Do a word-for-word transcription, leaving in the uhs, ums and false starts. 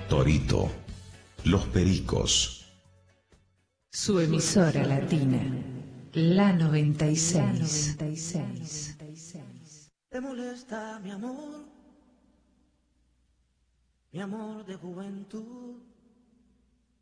Torito, Los Pericos. Su emisora latina, la noventa y seis. ¿Te molesta mi amor? Mi amor de juventud.